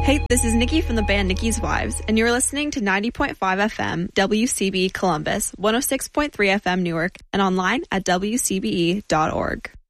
Hey, this is Nikki from the band Nikki's Wives, and you're listening to 90.5 FM WCB Columbus, 106.3 FM Newark, and online at WCBE.org.